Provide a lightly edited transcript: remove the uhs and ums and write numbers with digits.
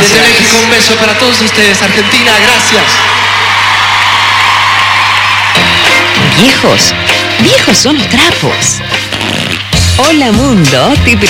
Desde México, un beso para todos ustedes. Argentina, gracias. Viejos son los trapos. Hola Mundo te